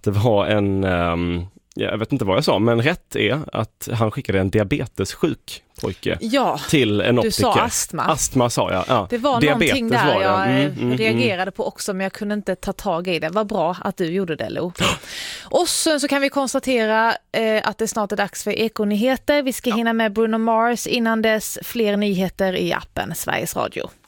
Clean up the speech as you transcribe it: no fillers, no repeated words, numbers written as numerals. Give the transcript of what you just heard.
att det var jag vet inte vad jag sa, men rätt är att han skickade en diabetessjuk pojke till en optiker. Du sa astma. Astma sa jag. Ja. Det var diabetes någonting där jag reagerade på också, men jag kunde inte ta tag i det. Vad bra att du gjorde det, Lo. Och sen så kan vi konstatera att det snart är dags för Ekonyheter. Vi ska hinna med Bruno Mars. Innan dess fler nyheter i appen Sveriges Radio.